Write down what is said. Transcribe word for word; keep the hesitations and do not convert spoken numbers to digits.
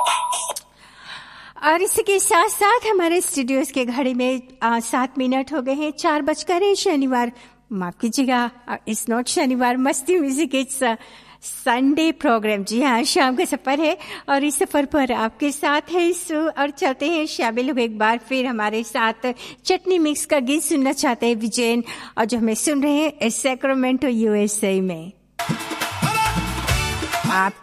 और इसी के साथ साथ हमारे स्टूडियोज के घड़ी में आ, सात मिनट हो गए हैं, चार बजकर है। शनिवार, माफ कीजिएगा, इट्स नॉट शनिवार, मस्ती म्यूजिक, इट्स संडे प्रोग्राम। जी हाँ, शाम का सफर है और इस सफर पर आपके साथ है सु और चलते हैं शामिल हो एक बार फिर हमारे साथ। चटनी मिक्स का गीत सुनना चाहते हैं विजयन, और जो हमें सुन रहे हैं सैक्रामेंटो यूएसए में। आप